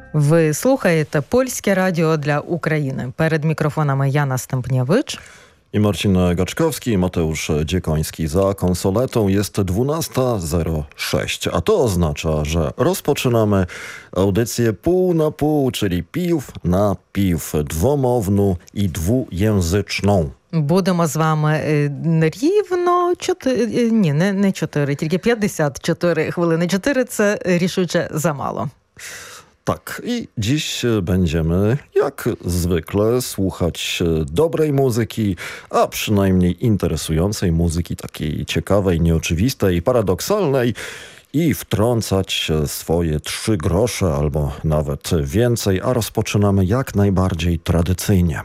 Ви слухаєте Польське радіо для України. Перед мікрофонами Jana Stępniewicz i Marcin Gaczkowski, i Mateusz Dziekoński. Za konsoletą jest 12:06, a to oznacza, że rozpoczynamy audycję pół na pół, czyli piw na piw, dwomowną i dwujęzyczną. Будемо з вами рівно 4, не 4, тільки 54 хвилини. 4 – це рішуче замало. Tak, i dziś będziemy, jak zwykle, słuchać dobrej muzyki, a przynajmniej interesującej muzyki, takiej ciekawej, nieoczywistej, paradoksalnej i wtrącać swoje 3 grosze albo nawet więcej, a rozpoczynamy jak najbardziej tradycyjnie.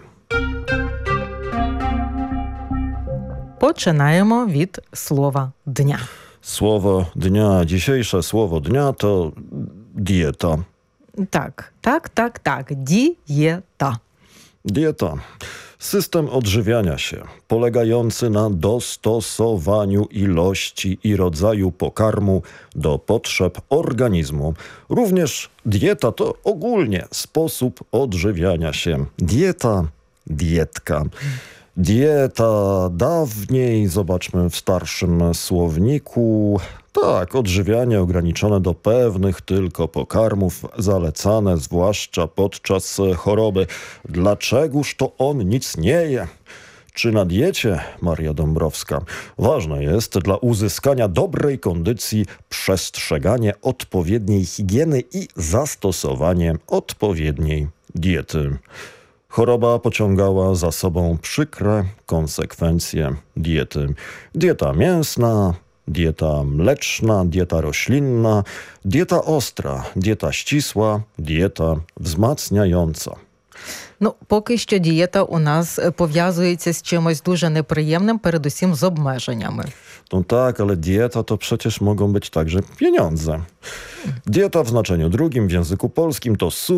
Починаємо від слова дня. Słowo dnia, dzisiejsze słowo dnia to dieta. Tak. Дієта. Dieta. System odżywiania się, polegający na dostosowaniu ilości i rodzaju pokarmu do potrzeb organizmu. Również dieta to ogólnie sposób odżywiania się. Dieta, dietka. Dieta dawniej, zobaczmy w starszym słowniku, tak, odżywianie ograniczone do pewnych tylko pokarmów, zalecane zwłaszcza podczas choroby. Dlaczegoż to on nic nie je? Czy na diecie, Maria Dąbrowska? Ważne jest dla uzyskania dobrej kondycji przestrzeganie odpowiedniej higieny i zastosowanie odpowiedniej diety. Choroba pociągała za sobą przykre konsekwencje diety. Dieta mięsna, dieta mleczna, dieta roślinna, dieta ostra, dieta ścisła, dieta wzmacniająca. Поки що дієта у нас пов'язується з чимось дуже неприємним, передусім з обмеженнями. No tak, ale dieta to przecież mogą być także pieniądze. Dieta w znaczeniu drugim w języku polskim to